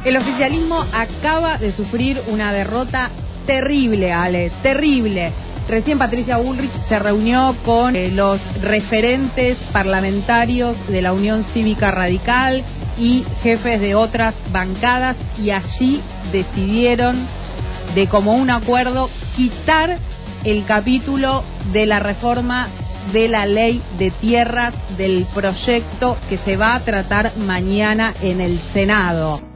El oficialismo acaba de sufrir una derrota terrible, Ale, terrible. Recién Patricia Bullrich se reunió con los referentes parlamentarios de la Unión Cívica Radical y jefes de otras bancadas, y allí decidieron, de común acuerdo, quitar el capítulo de la reforma de la ley de tierras del proyecto que se va a tratar mañana en el Senado.